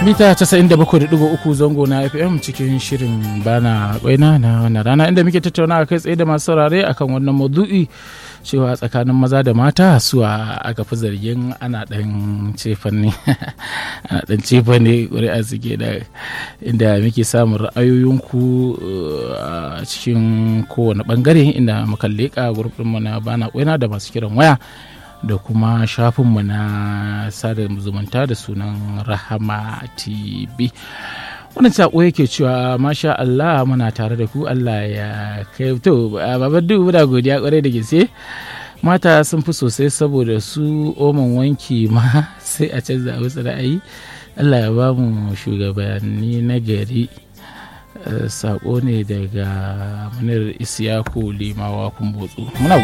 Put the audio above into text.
mita 97.3 zango na FM cikin shirin bana kwaina na wannan rana inda muke tattauna kai tsaye da masu saurare akan wannan maudu'i cewa tsakanin maza da mata suwa aka fi zargin ana dan cefane ana dan cefane ƙuri'a suke da inda muke samun ra'ayoyinku a cikin kowane bangare inda muka leƙa gurbinmu na bana kwaina da masu kiran waya da kuma shafinmu na sada zumunta da sunan Rahama TV. Wannan sako yake cewa masha Allah muna tare da ku, Allah ya kai to babar dubu da godiya kwarai da gaske. Mata sun fi sosai saboda su oman wanki ma sai a canza wasu ra'ayi. Allah ya ba mu shugabanni na gari. Sako ne daga Munir Isiyaku Limawa Kumbotsu. Muna